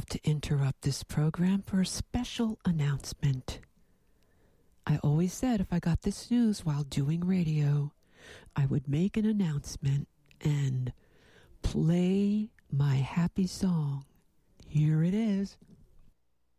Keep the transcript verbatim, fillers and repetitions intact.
have to interrupt this program for a special announcement. I always said if I got this news while doing radio, I would make an announcement and play my happy song. Here it is.